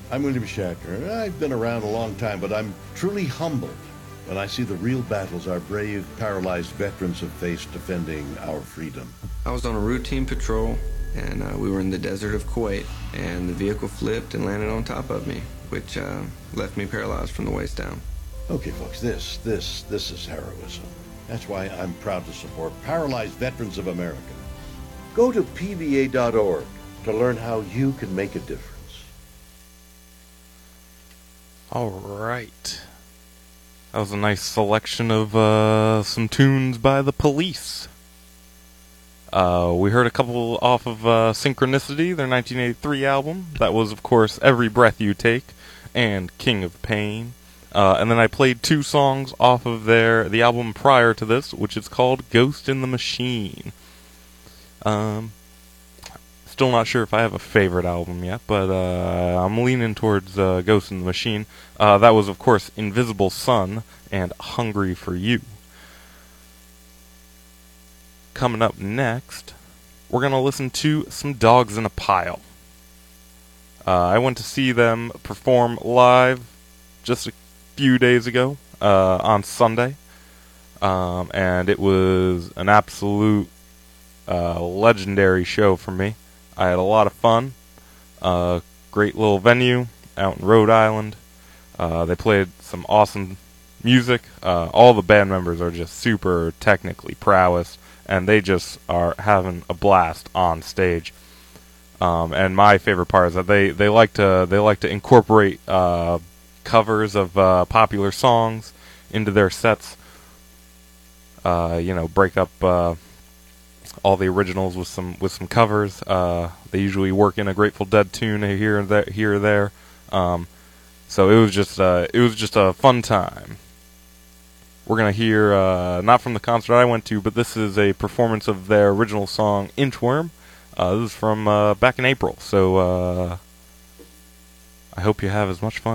I'm William Shatner. I've been around a long time, but I'm truly humbled when I see the real battles our brave, paralyzed veterans have faced defending our freedom. I was on a routine patrol, and we were in the desert of Kuwait, and the vehicle flipped and landed on top of me, which left me paralyzed from the waist down. Okay, folks, this is heroism. That's why I'm proud to support Paralyzed Veterans of America. Go to pva.org to learn how you can make a difference. All right. That was a nice selection of some tunes by The Police. We heard a couple off of Synchronicity, their 1983 album. That was, of course, Every Breath You Take and King of Pain. And then I played two songs off of the album prior to this, which is called Ghost in the Machine. Still not sure if I have a favorite album yet, but I'm leaning towards Ghost in the Machine. That was, of course, Invisible Sun and Hungry for You. Coming up next, we're going to listen to some Dogs in a Pile. I went to see them perform live just a few days ago on Sunday, and it was an absolute legendary show for me. I had a lot of fun. Great little venue out in Rhode Island. They played some awesome music. All the band members are just super technically prowess, and they just are having a blast on stage. And my favorite part is that they like to incorporate covers of popular songs into their sets. Break up all the originals with some covers. They usually work in a Grateful Dead tune here or there. So it was just a fun time. We're gonna hear not from the concert I went to, but this is a performance of their original song Inchworm. This is from back in April. So I hope you have as much fun